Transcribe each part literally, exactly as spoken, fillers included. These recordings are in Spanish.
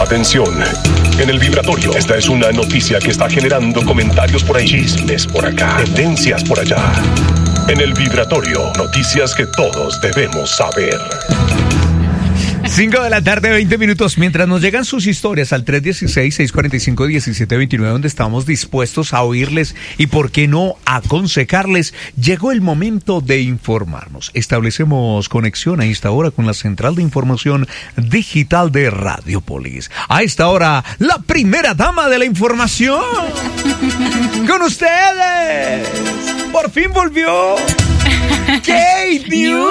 Atención, en el vibratorio, esta es una noticia que está generando comentarios por ahí, chismes por acá, tendencias por allá. En el vibratorio, noticias que todos debemos saber. cinco de la tarde, veinte minutos. Mientras nos llegan sus historias al tres uno seis, seis cuatro cinco, uno siete dos nueve, donde estamos dispuestos a oírles y, por qué no, a aconsejarles, llegó el momento de informarnos. Establecemos conexión a esta hora con la Central de Información Digital de Radiopolis. A esta hora, la primera dama de la información. ¡Con ustedes! ¡Por fin volvió! ¡Kate News!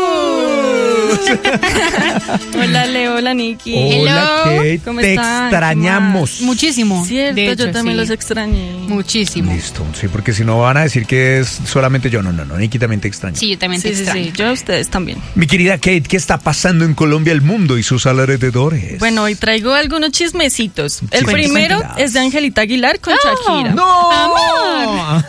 Hola Leo, hola Nikki. Hola Kate, ¿Cómo te están? extrañamos. Muchísimo. Cierto, de hecho, yo también sí. los extrañé. Muchísimo. Listo, sí, porque si no van a decir que es solamente yo. No, no, no, Nikki también te extraña. Sí, yo también te Sí, sí, extraño. sí, yo a ustedes también. Mi querida Kate, ¿qué está pasando en Colombia, el mundo y sus alrededores? Bueno, hoy traigo algunos chismecitos. El Chismes. primero Cuéntanos. es de Angelita Aguilar con Shakira. ¡No! Amor.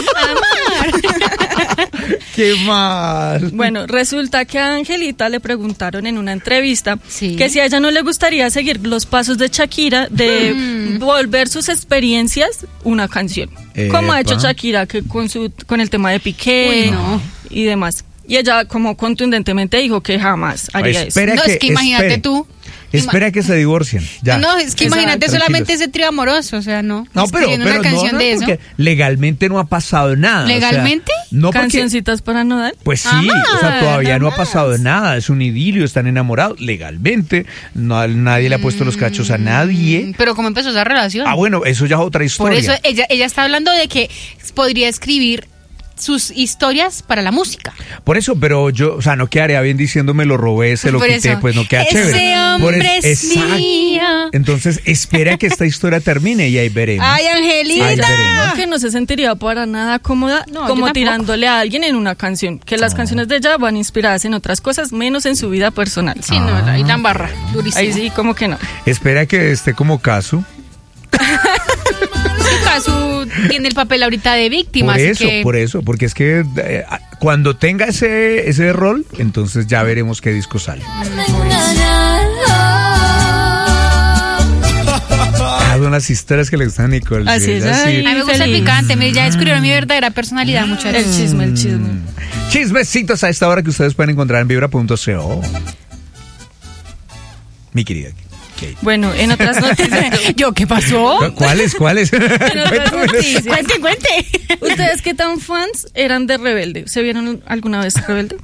¡Qué mal! Bueno, resulta que a Angelita le preguntaron en una entrevista Sí. que si a ella no le gustaría seguir los pasos de Shakira de Mm. volver sus experiencias una canción. Como ha hecho Epa. Shakira que con su con el tema de Piqué Uy, no. y demás. Y ella como contundentemente dijo que jamás haría eso. Espera No, que, es que imagínate espere. tú. Espera que se divorcien. Ya. No, es que Exacto, imagínate solamente tranquilos. ese trío amoroso, o sea, no. No, pero, Escribiendo pero una canción no, no, de eso. porque legalmente no ha pasado nada. o sea, ¿Legalmente? no porque, Cancioncitas para Nodal. pues sí, Amar, o sea, todavía no ha amar. pasado nada, es un idilio, están enamorados legalmente, no, nadie le ha puesto los cachos a nadie. Mm, Pero ¿cómo empezó esa relación? Ah, bueno, eso ya es otra Por historia. eso ella, ella está hablando de que podría escribir sus historias para la música. Por eso, pero yo, o sea, no quedaría bien diciendo me lo robé, se lo Por quité, eso. pues no queda Ese chévere. Por hombre eso- es exacto. mío. Entonces, espera que esta historia termine y ahí veremos. Ay, Angelita. Ahí veremos. Que no se sentiría para nada cómoda No, yo como tampoco. tirándole a alguien en una canción. Que las No. canciones de ella van inspiradas en otras cosas, menos en su vida personal. Sí, no, ahí la embarra, durísimo. Ahí sí, como que no. Espera que esté como caso. Casu tiene el papel ahorita de víctima, Por así eso, que por eso, porque es que eh, cuando tenga ese, ese rol, entonces ya veremos qué disco sale. Cada una de las historias que le gustan a Nicole. Así sí, es, así. ay. a mí me gusta el Feliz. picante, me- ya descubrieron mi verdadera personalidad, muchachos. El chisme, el chisme. Chismecitos a esta hora que ustedes pueden encontrar en vibra punto co. Mi querida Kate. Bueno, en otras noticias. ¿Yo qué pasó? ¿Cuáles? ¿Cuáles? En otras Cuéntame. noticias. Cuente, cuente. ¿Ustedes qué tan fans eran de Rebelde? ¿Se vieron alguna vez Rebelde?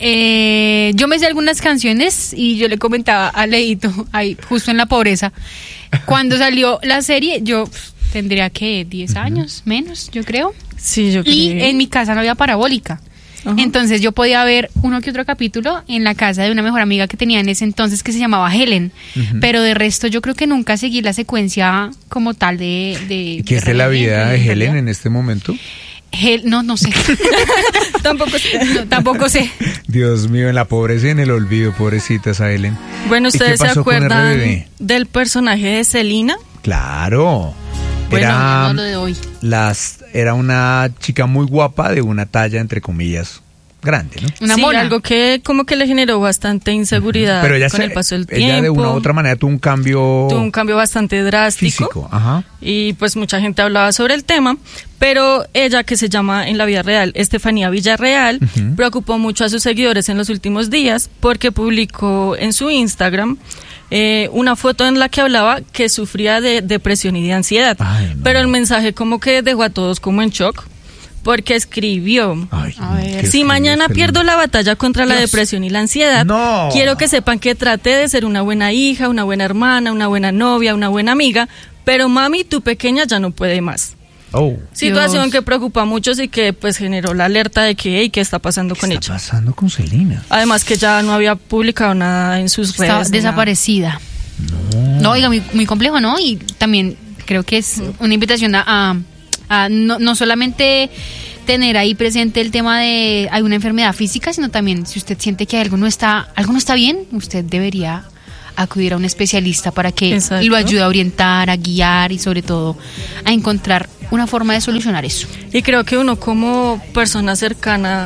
Eh, yo me sé algunas canciones y yo le comentaba a Leito, ahí justo en la pobreza, cuando salió la serie, yo pf, tendría que diez años, menos, yo creo. Sí, yo creo. Y en mi casa no había parabólica. Ajá. Entonces yo podía ver uno que otro capítulo en la casa de una mejor amiga que tenía en ese entonces que se llamaba Helen. Pero de resto yo creo que nunca seguí la secuencia como tal de... de ¿Qué es de la Rebelde, vida de realidad. Helen en este momento? Hel- no, no sé. Tampoco sé. No, tampoco sé. Dios mío, en la pobreza y en el olvido, pobrecita esa Helen. Bueno, ¿Y qué ¿ustedes se pasó con R B acuerdan D? del personaje de Selena? Claro. Bueno, Era, no lo de hoy. las, era una chica muy guapa de una talla, entre comillas, grande, ¿no? Una Sí, mona. algo que como que le generó bastante inseguridad Pero ella, con se- el paso del ella tiempo. de una u otra manera tuvo un cambio, Tuvo un cambio bastante drástico. físico. Ajá. Y pues mucha gente hablaba sobre el tema, pero ella, que se llama en la vida real Estefanía Villarreal, Ujú. preocupó mucho a sus seguidores en los últimos días porque publicó en su Instagram eh, una foto en la que hablaba que sufría de depresión y de ansiedad. Ay, no. Pero el mensaje como que dejó a todos como en shock porque escribió: Ay, A ver. qué si mañana escribió pierdo Selena. la batalla contra la Dios. depresión y la ansiedad, No. quiero que sepan que traté de ser una buena hija, una buena hermana, una buena novia, una buena amiga, pero mami, tu pequeña ya no puede más. Oh, Situación Dios. que preocupa a muchos y que pues generó la alerta de que, hey, ¿qué está pasando ¿qué con está ella? pasando con Selena? Además que ya no había publicado nada en sus redes. Estaba ni nada. desaparecida. No, oiga, muy, muy complejo, ¿no? Y también creo que es una invitación a, a- a no, no solamente tener ahí presente el tema de hay una enfermedad física, sino también si usted siente que algo no está, algo no está bien, usted debería acudir a un especialista para que Exacto. lo ayude a orientar, a guiar y sobre todo a encontrar una forma de solucionar eso. Y creo que uno como persona cercana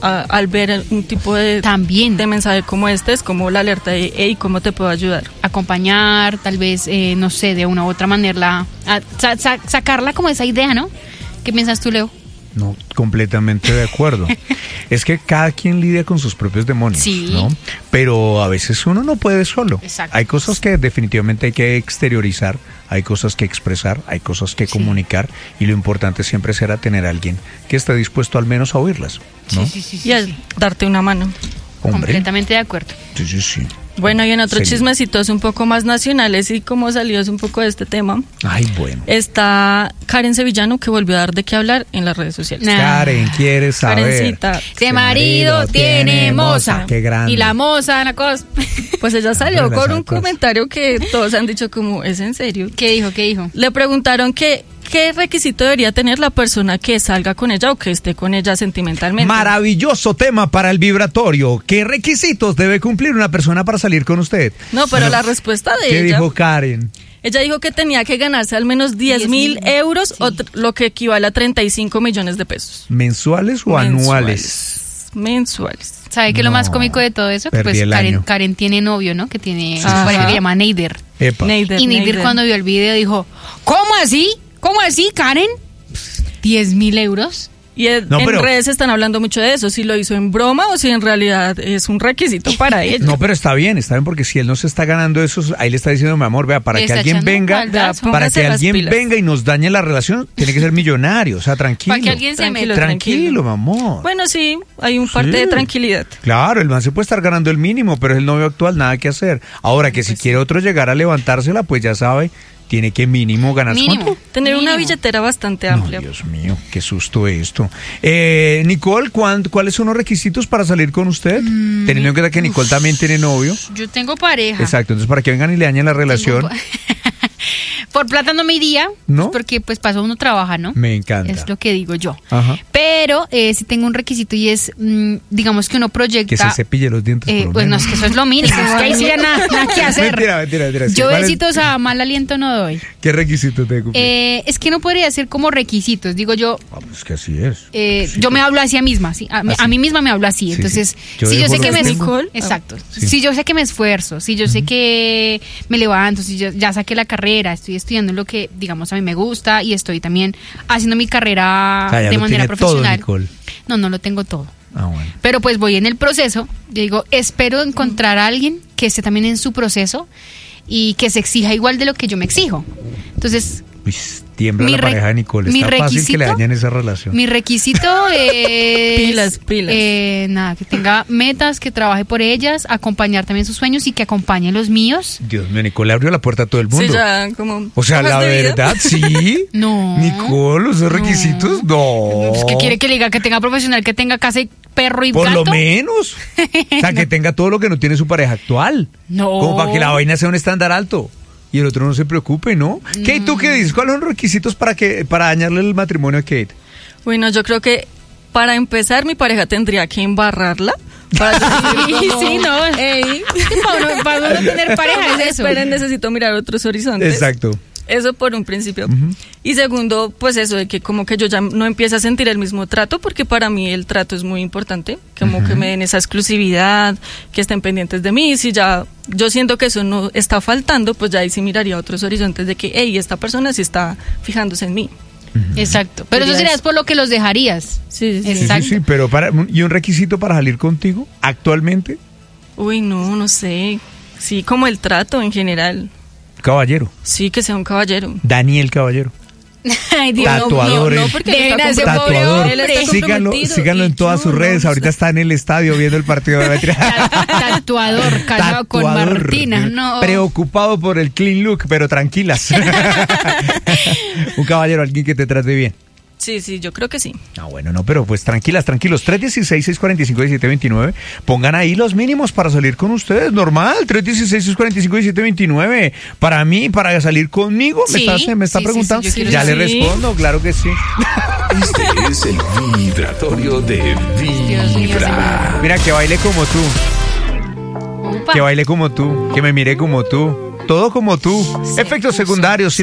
a- al ver un tipo de, También. de mensaje como este, es como la alerta de, hey, ¿cómo te puedo ayudar? Acompañar, tal vez, eh, no sé, de una u otra manera, a- sa- sa- sacarla como esa idea, ¿no? ¿Qué piensas tú, Leo? No, completamente de acuerdo. Es que cada quien lidia con sus propios demonios, Sí. ¿no? Pero a veces uno no puede solo. Exacto. Hay cosas que definitivamente hay que exteriorizar, hay cosas que expresar, hay cosas que Sí. comunicar y lo importante siempre será tener a alguien que esté dispuesto al menos a oírlas, ¿no? Sí, sí, sí. sí, Y a sí. darte una mano. Hombre. Completamente de acuerdo. Sí, sí, sí. Bueno, y en otros Sí. chismecitos un poco más nacionales y como salidos un poco de este tema, Ay, bueno. está Karen Sevillano, que volvió a dar de qué hablar en las redes sociales. Nah. Karen, ¿quieres saber? Karencita. Ese marido tiene moza. Qué grande. Y la moza, la cosa. Pues ella salió Hombre, con las un otras. comentario que todos han dicho como, ¿es en serio? ¿Qué dijo? ¿Qué dijo? Le preguntaron que qué requisito debería tener la persona que salga con ella o que esté con ella sentimentalmente. Maravilloso tema para el vibratorio. ¿Qué requisitos debe cumplir una persona para salir con usted? No, pero la respuesta de ¿Qué ella, dijo Karen? ella dijo que tenía que ganarse al menos diez mil euros, o tr- lo que equivale a treinta y cinco millones de pesos. ¿Mensuales o anuales? Mensuales. ¿Sabe qué es lo más No, cómico de todo eso? Que perdí pues el Karen, año. Karen tiene novio, ¿no? Que tiene Sí, su sí, pareja sí. que se llama Neider. Epa. Neider, Y Neider Neider. cuando vio el video dijo, ¿cómo así? ¿Cómo así, Karen? ¿diez mil euros? Y en, No, en pero- redes están hablando mucho de eso, si lo hizo en broma o si en realidad es un requisito para ella. No, pero está bien, está bien, porque si él no se está ganando eso, ahí le está diciendo, mi amor, vea, para Le que está alguien echando venga, maldazo. para Póngase que las alguien pilas. venga y nos dañe la relación, tiene que ser millonario, o sea, tranquilo. Para que alguien se Tranquilo, meta. Tranquilo, mi amor. Bueno, sí, hay un parte Sí. de tranquilidad. Claro, el man se puede estar ganando el mínimo, pero es el novio actual, nada que hacer. Ahora que si quiere otro llegar a levantársela, pues ya sabe, tiene que mínimo ganar Mínimo. ¿cuánto? Tener una Mínimo. billetera bastante No, amplia. Dios mío, qué susto esto. Eh, Nicole, ¿cuán- ¿cuáles son los requisitos para salir con usted? Mm, Teniendo en cuenta que Nicole también tiene novio. Yo tengo pareja. Exacto, entonces para que vengan y le dañen la relación. Tengo pa- Por plata no me iría, ¿No? pues, porque pues paso uno trabaja, ¿no? Me encanta. Es lo que digo yo. Ajá. Pero eh, sí tengo un requisito y es, mm, digamos que uno proyecta... Que se cepille los dientes. eh, por lo pues no, menos. es que eso es lo mínimo, es que ahí sí ya nada, nada que hacer. Mentira, mentira, mentira. sí. Yo ¿Cuál es- besitos a mal aliento no doy. ¿Qué requisitos te cumplir? Eh, es que no podría ser como requisitos, digo yo, Ah, pues que así es. eh, Sí, yo me pues. hablo así a misma, sí, a, mí- Así. a mí misma me hablo así, Sí, entonces, sí. Yo si yo dejo sé que los me tiempos. Nicole, exacto, Sí. si yo sé que me esfuerzo, si yo sé que me levanto, si yo ya saqué la carrera, estoy estudiando lo que, digamos, a mí me gusta y estoy también haciendo mi carrera O sea, ya de lo manera tiene todo, profesional. Nicole. No, no lo tengo todo. Ah, bueno. Pero pues voy en el proceso, yo digo, espero encontrar a alguien que esté también en su proceso y que se exija igual de lo que yo me exijo. Entonces, Uy, tiembla Mi la re- pareja de Nicole. mi Está fácil que le requisito- dañen esa relación. mi requisito es... Pilas, pilas. eh, nada, que tenga metas, que trabaje por ellas, acompañar también sus sueños y que acompañe los míos. Dios mío, Nicole abrió la puerta a todo el mundo. Sí, ya como... O sea, hojas la de vida. verdad, sí. No. Nicole, esos requisitos, no. Pues, ¿qué quiere que le diga? Que tenga profesional, que tenga casa y perro y Por gato. lo menos. O sea, que tenga todo lo que no tiene su pareja actual. No. Como para que la vaina sea un estándar alto. Y el otro no se preocupe, ¿no? Kate, ¿tú qué dices? ¿Cuáles son los requisitos para que para dañarle el matrimonio a Kate? Bueno, yo creo que para empezar mi pareja tendría que embarrarla. Para yo decir Sí, como, sí, no. "Ey, Para uno, para uno tener pareja es eso. esperen, necesito mirar otros horizontes". Exacto. Eso por un principio. Y segundo, pues eso de que como que yo ya no empiece a sentir el mismo trato, porque para mí el trato es muy importante, como que me den esa exclusividad, que estén pendientes de mí. Si ya yo siento que eso no está faltando, pues ya ahí sí miraría otros horizontes de que, hey, esta persona sí está fijándose en mí. Exacto. Pero eso Diría sería eso. por lo que los dejarías. Sí, sí, sí. Sí, sí, Exacto. sí, pero para, ¿y un requisito para salir contigo actualmente? Uy, no, no sé. Sí, como el trato en general. Caballero. Sí, que sea un caballero. Daniel Caballero. Ay, Dios. Tatuador, No, no, eh. porque Dejen él está a ese comprometido. pobre Tatuador. Él está Síganlo, comprometido síganlo y en todas yo sus redes. no Ahorita sé. está en el estadio viendo el partido de Ta- Tatuador, casado con Tatuador. Martina. No. Preocupado por el clean look, pero tranquilas. Un caballero, alguien que te trate bien. Sí, sí, yo creo que sí. Ah, bueno, no, pero pues tranquilas, tranquilos. tres uno seis, seis cuatro cinco, uno siete dos nueve. Pongan ahí los mínimos para salir con ustedes. Normal, tres uno seis, seis cuatro cinco, uno siete dos nueve. Para mí, para salir conmigo, me Sí, está, me está sí, sí, preguntando. sí, yo quiero ya le decir. respondo, claro que sí. Este es el vibratorio de Dios mío, Vibra. Mira, que baile como tú, Upa. que baile como tú, que me mire como tú. Todo como tú. Efectos secundarios.